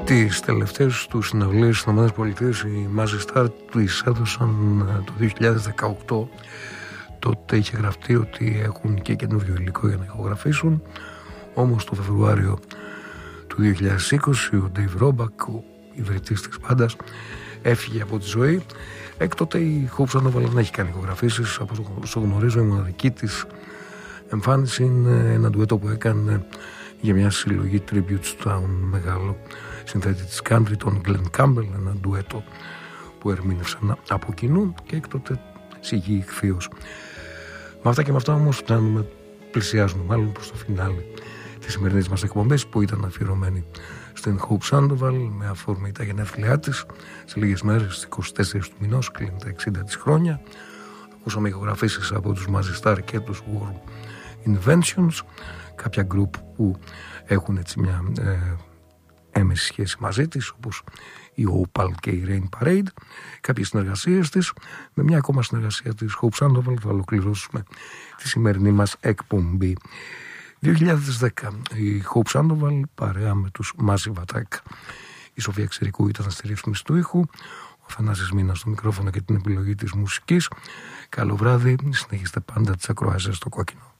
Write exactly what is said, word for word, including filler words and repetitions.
Τις τελευταίες του συναυλίες στις ΗΠΑ οι Mazzy Star τις έδωσαν το δύο χιλιάδες δεκαοκτώ. Τότε είχε γραφτεί ότι έχουν και καινούριο υλικό για να ηχογραφήσουν. Όμως το Φεβρουάριο του δύο χιλιάδες είκοσι ο Dave Roebuck, ο ιδρυτής της μπάντας, έφυγε από τη ζωή. Έκτοτε η Hope Sandoval δεν έχει κάνει ηχογραφήσεις. Από όσο γνωρίζω, η μοναδική της εμφάνιση είναι ένα ντουέτο που έκανε για μια συλλογή tribute στον μεγάλο συνθέτη της country, τον Glenn Campbell, ένα ντουέτο που ερμήνευσαν από κοινού και έκτοτε σιγή ηχθείως. Με αυτά και με αυτά όμως φτάνουμε, πλησιάζουμε μάλλον προς το φινάλι της σημερινής μας εκπομπής, που ήταν αφιερωμένη στην Hope Sandoval με αφορμή τα γενέθλιά της. Σε λίγες μέρες, στις είκοσι τέσσερις του μηνός, κλείνει τα εξήντα της χρόνια. Ακούσαμε ηχογραφήσεις από τους Mazzy Star και τους War Inventions, κάποια group που έχουν έτσι μια ε, έμεση σχέση μαζί της, όπως η Opal και η Rain Parade. Κάποιες συνεργασίες της. Με μια ακόμα συνεργασία της Hope Sandoval θα ολοκληρώσουμε τη σημερινή μας εκπομπή. δύο χιλιάδες δέκα η Hope Sandoval παρέα με τους Massive Attack. Η Σοφία Ξερικού ήταν στη ρύθμιση του ήχου, ο Θανάσης Μήνας στο μικρόφωνο και την επιλογή της μουσικής. Καλό βράδυ, συνεχίστε πάντα τις ακροάσεις στο κόκκινο.